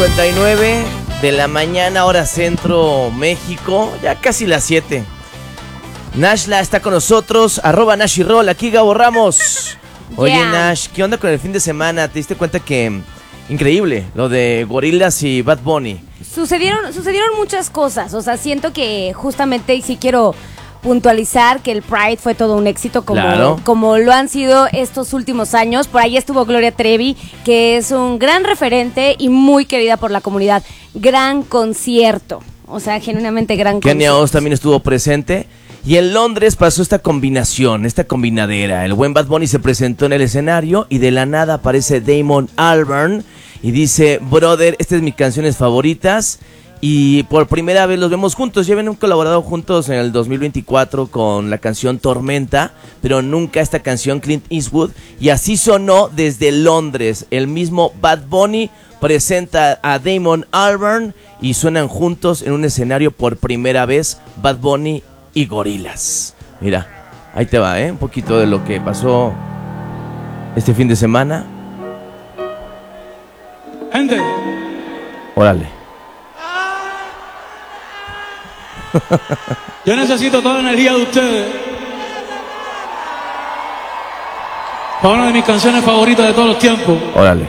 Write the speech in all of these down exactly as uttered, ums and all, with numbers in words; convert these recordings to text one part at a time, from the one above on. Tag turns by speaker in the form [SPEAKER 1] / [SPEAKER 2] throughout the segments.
[SPEAKER 1] cincuenta y nueve de la mañana, hora centro, México. Ya casi las siete. Nashla está con nosotros, arroba Nash y Roll, aquí Gabo Ramos. Oye,
[SPEAKER 2] Yeah.
[SPEAKER 1] Nash, ¿qué onda con el fin de semana? ¿Te diste cuenta que increíble lo de Gorillaz y Bad Bunny?
[SPEAKER 2] Sucedieron, sucedieron muchas cosas, o sea, siento que justamente, y sí quiero puntualizar que el Pride fue todo un éxito como,
[SPEAKER 1] Claro.
[SPEAKER 2] como lo han sido estos últimos años. Por ahí estuvo Gloria Trevi, que es un gran referente y muy querida por la comunidad. Gran concierto, o sea, genuinamente gran
[SPEAKER 1] Kenia
[SPEAKER 2] concierto.
[SPEAKER 1] Oz también estuvo presente. Y en Londres pasó esta combinación, esta combinadera. El buen Bad Bunny se presentó en el escenario y de la nada aparece Damon Albarn y dice: brother, esta es mis canciones favoritas. Y por primera vez los vemos juntos. Ya habían colaborado juntos en el dos mil veinticuatro con la canción Tormenta, pero nunca esta canción Clint Eastwood. Y así sonó desde Londres. El mismo Bad Bunny presenta a Damon Albarn y suenan juntos en un escenario por primera vez Bad Bunny y Gorillaz. Mira, ahí te va, ¿eh? Un poquito de lo que pasó este fin de semana.
[SPEAKER 3] Gente,
[SPEAKER 1] Órale.
[SPEAKER 3] yo necesito toda la energía de ustedes para una de mis canciones favoritas de todos los tiempos.
[SPEAKER 1] Órale.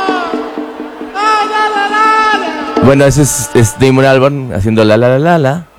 [SPEAKER 1] Bueno, ese es, es Damon Albarn haciendo la la la la la.